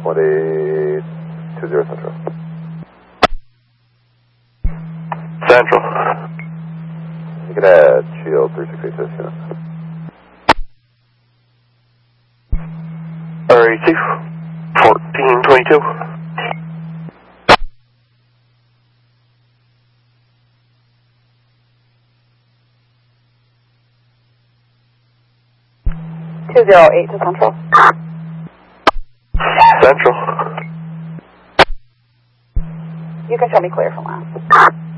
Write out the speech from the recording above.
2020 Central. Central. You can add Shield 3686 unit. RAC 1422. (208) to Central. Central. You can show me clear from last.